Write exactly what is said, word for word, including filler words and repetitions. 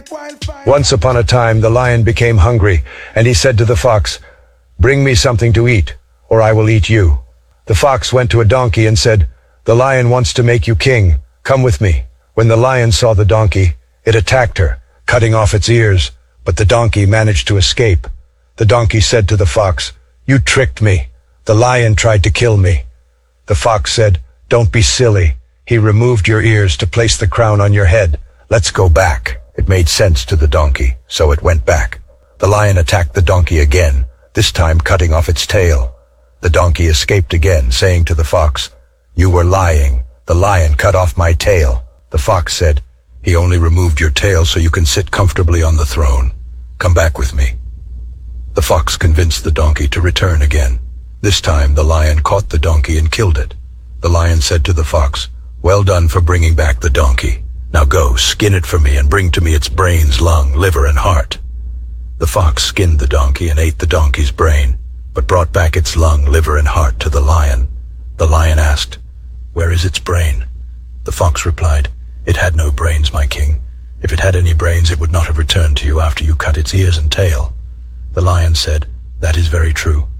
Once upon a time the lion became hungry, and he said to the fox, "Bring me something to eat, or I will eat you." The fox went to a donkey and said, "The lion wants to make you king. Come with me." When the lion saw the donkey, it attacked her, cutting off its ears, but the donkey managed to escape. The donkey said to the fox, "You tricked me. The lion tried to kill me." The fox said, "Don't be silly. He removed your ears to place the crown on your head. Let's go back." It made sense to the donkey, so it went back. The lion attacked the donkey again, this time cutting off its tail. The donkey escaped again, saying to the fox, "You were lying. The lion cut off my tail." The fox said, "He only removed your tail so you can sit comfortably on the throne. Come back with me." The fox convinced the donkey to return again. This time the lion caught the donkey and killed it. The lion said to the fox, "Well done for bringing back the donkey. Now go, skin it for me and bring to me its brains, lung, liver, and heart." The fox skinned the donkey and ate the donkey's brain, but brought back its lung, liver, and heart to the lion. The lion asked, "Where is its brain?" The fox replied, "It had no brains, my king. If it had any brains, it would not have returned to you after you cut its ears and tail." The lion said, "That is very true.